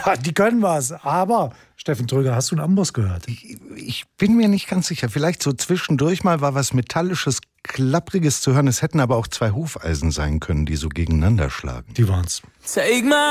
Die können was. Aber, Steffen Tröger, hast du einen Amboss gehört? Ich bin mir nicht ganz sicher. Vielleicht so zwischendurch mal war was Metallisches, Klappriges zu hören. Es hätten aber auch 2 Hufeisen sein können, die so gegeneinander schlagen. Die waren's.